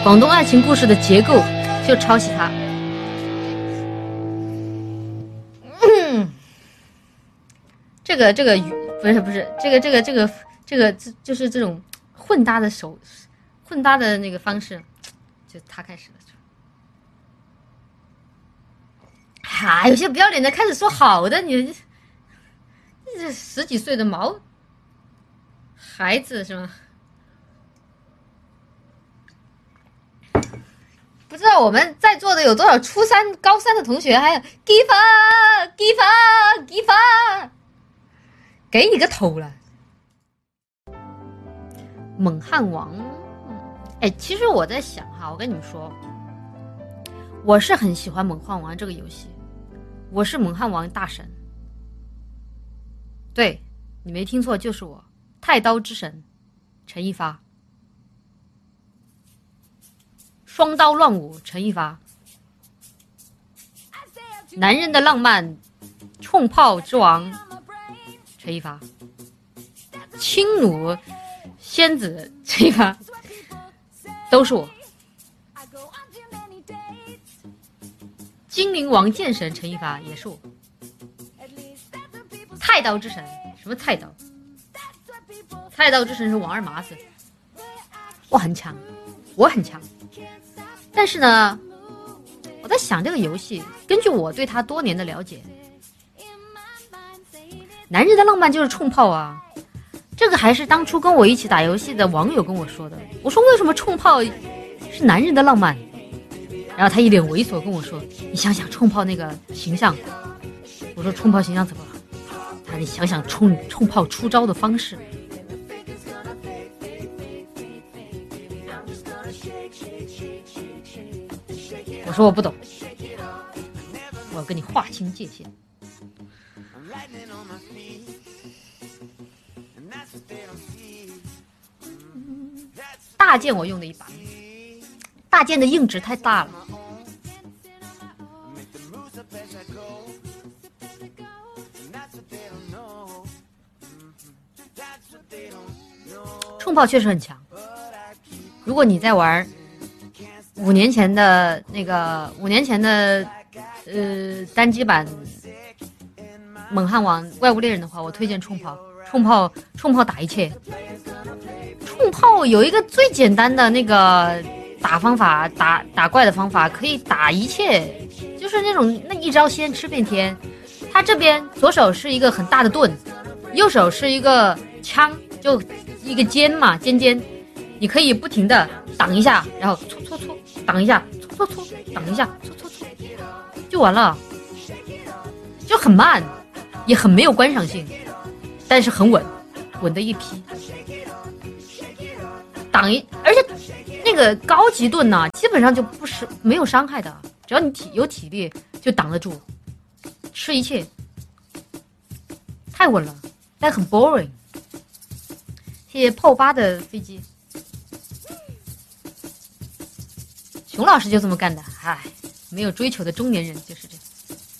广东爱情故事的结构就抄袭它。这个不是这个就是这种混搭的那个方式，就他开始的。有些不要脸的开始说好的，你这10几岁的毛孩子是吗？不知道我们在座的有多少初三、高三的同学，还有 give up， 给你个头了！猛汉王，其实我在想哈，我跟你们说，我是很喜欢猛汉王这个游戏，我是猛汉王大神。对，你没听错，就是我，太刀之神陈一发。双刀乱舞陈一发，男人的浪漫冲炮之王陈一发，轻弩仙子陈一发，都是我。精灵王剑神陈一发也是我。菜刀之神，什么菜刀？菜刀之神是王二麻子。我很强，我很强。但是呢，我在想这个游戏，根据我对他多年的了解，男人的浪漫就是冲炮啊。这个还是当初跟我一起打游戏的网友跟我说的。我说为什么冲炮是男人的浪漫？然后他一脸猥琐跟我说：“你想想冲炮那个形象。”我说：“冲炮形象怎么了？”他说：“你想想冲炮出招的方式。”我说我不懂，我要跟你划清界限。大剑我用的一把，大剑的硬直太大了。冲炮确实很强，如果你在玩5年前的单机版猛汉王怪物猎人的话，我推荐冲炮打一切。冲炮有一个最简单的那个打方法，打怪的方法，可以打一切，就是那一招先吃遍天。他这边左手是一个很大的盾，右手是一个枪，就一个尖嘛，尖，你可以不停的挡一下，然后搓，挡一下，搓，挡一下，搓，就完了，就很慢，也很没有观赏性，但是很稳的一批。而且那个高级盾呢，基本上就没有伤害的，只要你有体力就挡得住，吃一切，太稳了，但很 boring。谢谢炮8的飞机。熊老师就这么干的，没有追求的中年人就是这样。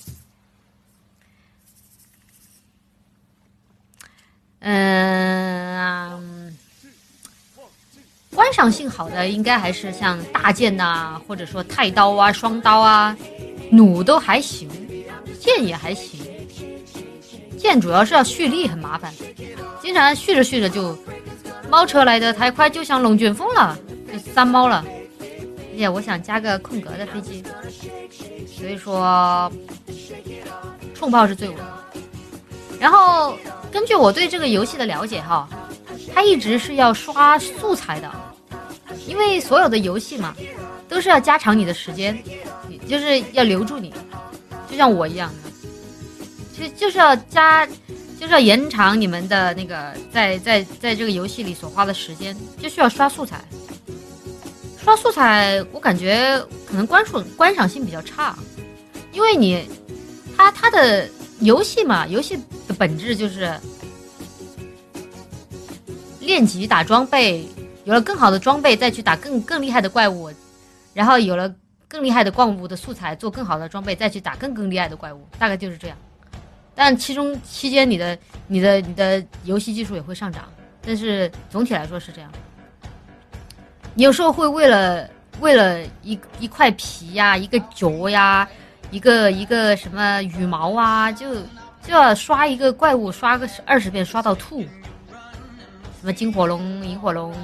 观赏性好的应该还是像大剑呐，或者说太刀啊、双刀啊，弩都还行，剑也还行。剑主要是要蓄力，很麻烦，经常蓄着就猫车来的太快，就像龙卷风了，就3猫了。我想加个空格的飞机，所以说冲炮是最稳的。然后根据我对这个游戏的了解哈，它一直是要刷素材的，因为所有的游戏嘛，都是要加长你的时间，就是要留住你，就像我一样的，就是要延长你们的那个在这个游戏里所花的时间，就需要刷素材。刷素材我感觉可能观赏性比较差，因为它的游戏嘛，游戏的本质就是练级打装备，有了更好的装备再去打更厉害的怪物，然后有了更厉害的怪物的素材做更好的装备再去打更厉害的怪物，大概就是这样。但期间你的游戏技术也会上涨，但是总体来说是这样。有时候会为了为了一块皮呀、一个脚呀、一个什么羽毛啊，就要刷一个怪物，刷个20遍，刷到吐。什么金火龙、银火龙、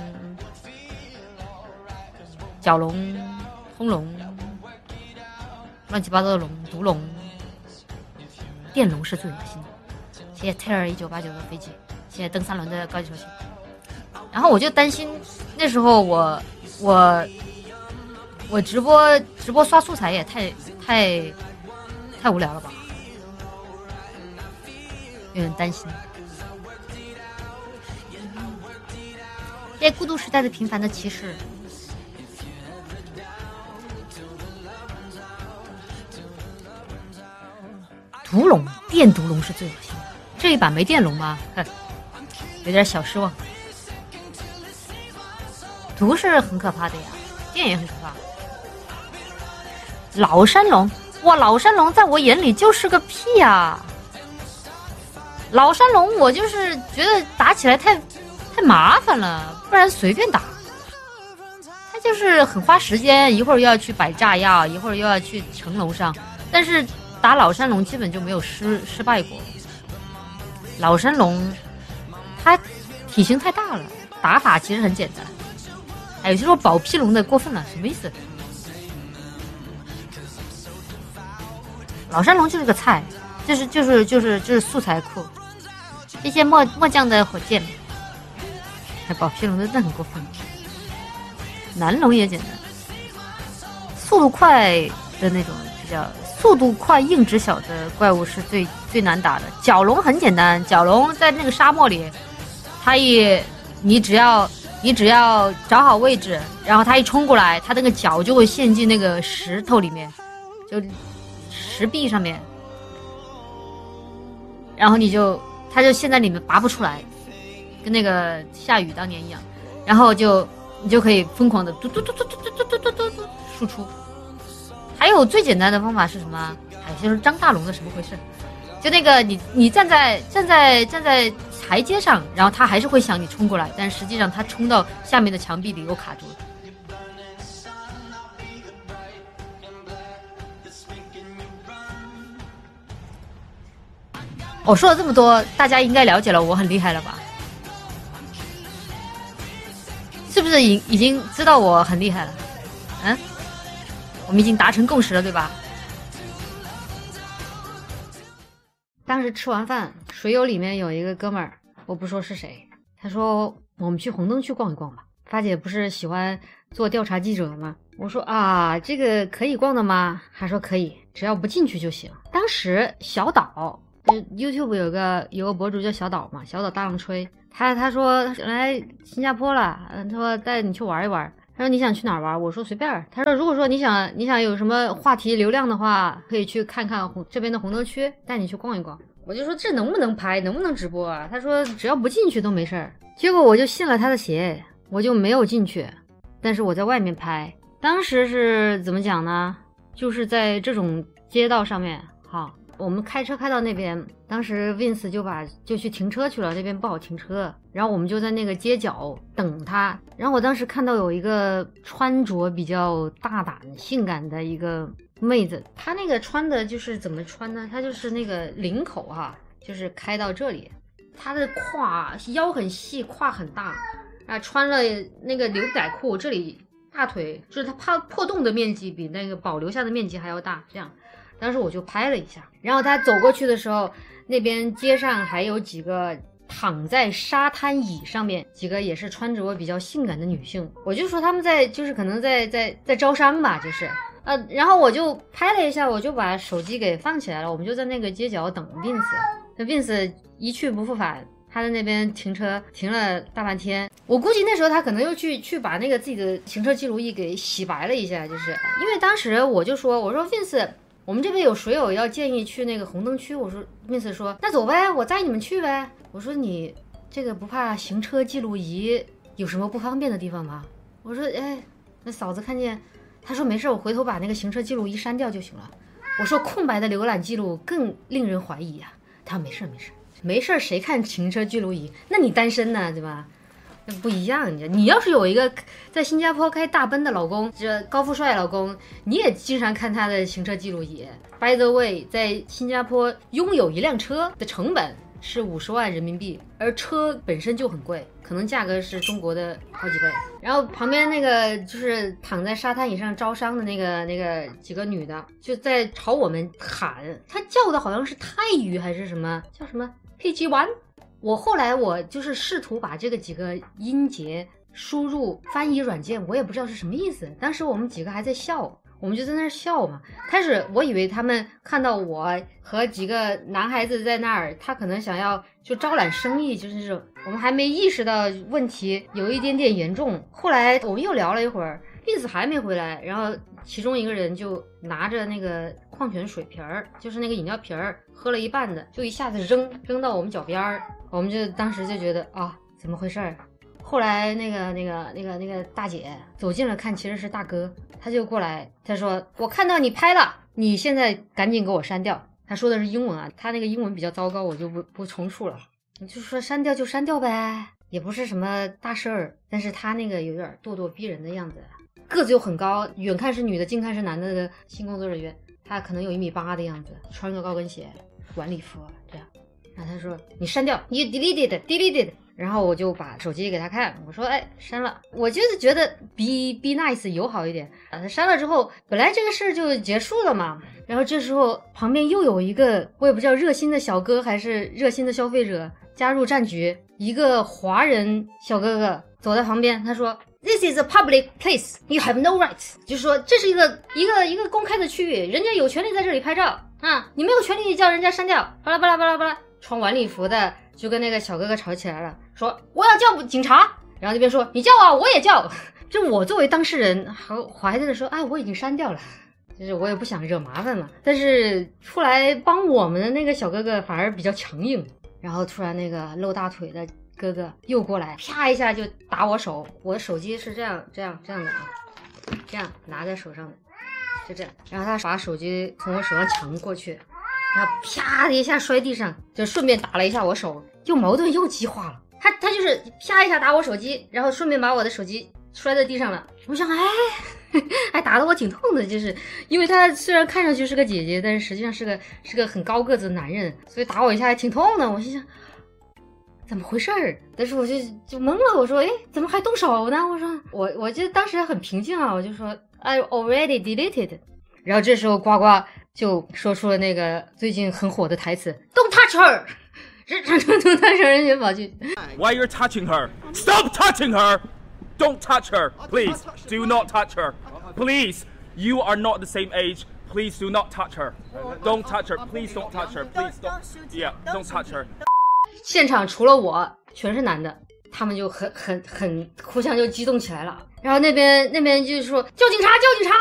角龙、轰龙，乱七八糟的龙，毒龙、电龙是最恶心的。谢谢 Taylor1989的飞机，谢谢蹬3轮的高级手气。然后我就担心那时候我直播刷素材也太无聊了吧，有点担心。谢谢孤独时代的平凡的骑士。毒龙，电毒龙是最恶心的。这一版没电龙吗？有点小失望。毒是很可怕的呀，电也很可怕。老山龙，哇，老山龙在我眼里就是个屁呀！老山龙，我就是觉得打起来太麻烦了，不然随便打。他就是很花时间，一会儿又要去摆炸药，一会儿又要去城楼上，但是打老山龙基本就没有失败过。老山龙，它体型太大了，打法其实很简单。哎，有些说宝屁龙的过分了，什么意思？老山龙就是个菜，就是素材库。谢谢墨酱的火箭。宝屁龙的真的很过分。南龙也简单，速度快的那种比较速度快硬直小的怪物是最难打的。角龙很简单，角龙在那个沙漠里，你只要找好位置，然后它一冲过来，它那个脚就会陷进那个石头里面，就石壁上面，然后它就陷在里面拔不出来，跟那个下雨当年一样，然后你就可以疯狂的嘟嘟嘟嘟嘟嘟嘟嘟嘟嘟输出。还有最简单的方法是什么？就是张大龙的什么回事？就那个你站在台阶上，然后他还是会向你冲过来，但实际上他冲到下面的墙壁里又卡住了。我说了这么多，大家应该了解了我很厉害了吧？是不是已经知道我很厉害了？我们已经达成共识了，对吧？当时吃完饭，水友里面有一个哥们儿，我不说是谁，他说我们去红灯区逛一逛吧。发姐不是喜欢做调查记者吗？我说啊，这个可以逛的吗？他说可以，只要不进去就行。当时小岛YouTube 有个博主叫小岛嘛，小岛大浪吹，他说来新加坡了，他说带你去玩一玩。他说你想去哪儿玩？我说随便。他说如果说你想有什么话题流量的话，可以去看看这边的红灯区，带你去逛一逛。我就说这能不能拍，能不能直播啊？他说只要不进去都没事儿。结果我就信了他的邪，我就没有进去，但是我在外面拍。当时是怎么讲呢？就是在这种街道上面，我们开车开到那边，当时 Vince 就去停车去了，那边不好停车，然后我们就在那个街角等他。然后我当时看到有一个穿着比较大胆性感的一个妹子，她那个穿的就是怎么穿呢？她就是那个领口就是开到这里，她的腰很细，胯很大穿了那个牛仔裤，这里大腿就是它破洞的面积比那个保留下的面积还要大，这样。当时我就拍了一下，然后他走过去的时候，那边街上还有几个躺在沙滩椅上面，几个也是穿着比较性感的女性，我就说他们就是可能在招商吧，就是然后我就拍了一下，我就把手机给放起来了，我们就在那个街角等 Vince 一去不复返，他在那边停车停了大半天，我估计那时候他可能又去把那个自己的行车记录仪给洗白了一下，就是因为当时我说 Vince，我们这边有水友要建议去那个红灯区，我说 Vince 说那走呗，我载你们去呗。我说你这个不怕行车记录仪有什么不方便的地方吗？我说那嫂子看见，他说没事，我回头把那个行车记录仪删掉就行了。我说空白的浏览记录更令人怀疑啊。他说没事，谁看行车记录仪？那你单身呢，对吧？ 那不一样。你要是有一个在新加坡开大奔的老公，这高富帅老公，你也经常看他的行车记录仪。By the way， 在新加坡拥有一辆车的成本是50万人民币，而车本身就很贵，可能价格是中国的好几倍。然后旁边那个就是躺在沙滩椅上招商的那个几个女的，就在朝我们喊，她叫的好像是泰语还是什么，叫什么 PG1。后来我就是试图把这个几个音节输入翻译软件，我也不知道是什么意思。当时我们几个还在笑，我们就在那儿笑嘛。开始我以为他们看到我和几个男孩子在那儿，他可能想要就招揽生意，就是这种。我们还没意识到问题有一点点严重。后来我们又聊了一会儿，丽子还没回来，然后其中一个人就拿着那个矿泉水瓶儿，就是那个饮料瓶儿，喝了一半的，就一下子扔到我们脚边儿。我们就当时就觉得啊，怎么回事儿？后来那个大姐走近了看，其实是大哥，他就过来，他说我看到你拍了，你现在赶紧给我删掉。他说的是英文啊，他那个英文比较糟糕，我就不重述了。你就说删掉就删掉呗，也不是什么大事儿。但是他那个有点咄咄逼人的样子，个子又很高，远看是女的，近看是男的的新工作人员，他可能有1.8米的样子，穿个高跟鞋，晚礼服这样。然后他说你删掉，你 deleted。然后我就把手机给他看，我说哎，删了。我就是觉得 be nice 友好一点。他删了之后，本来这个事儿就结束了嘛。然后这时候旁边又有一个我也不知道热心的小哥还是热心的消费者加入战局，一个华人小哥哥走在旁边，他说 This is a public place, you have no rights。 就说这是一个公开的区域，人家有权利在这里拍照啊，你没有权利叫人家删掉。巴拉巴拉巴拉巴拉，穿晚礼服的就跟那个小哥哥吵起来了，说我要叫警察。然后那边说你叫啊，我也叫。就我作为当事人还在那说，哎，我已经删掉了，就是我也不想惹麻烦嘛。但是出来帮我们的那个小哥哥反而比较强硬，然后突然那个露大腿的哥哥又过来，啪一下就打我手。我的手机是这样的啊，这样拿在手上的，就这样。然后他把手机从我手上抢过去，然后啪的一下摔地上，就顺便打了一下我手，又矛盾又激化了。他就是啪一下打我手机，然后顺便把我的手机摔在地上了。我想还打得我挺痛的，就是因为他虽然看上去是个姐姐，但是实际上是个很高个子的男人，所以打我一下还挺痛的。我心想怎么回事儿？但是我就懵了，我说哎，怎么还动手呢？我说我就当时很平静啊，我就说 I already deleted。 然后这时候呱呱就说出了那个最近很火的台词 Don't touch her。 他人家跑去 Why you're touching her? Stop touching her! Don't touch her! Please, do not touch her. Please, you are not the same age. Please do not touch her. Don't touch her. Please don't touch her. Please don't. Yeah, don't touch her. 现场除了我全是男的，他们就很互相就激动起来了。然后那边就说叫警察叫警察。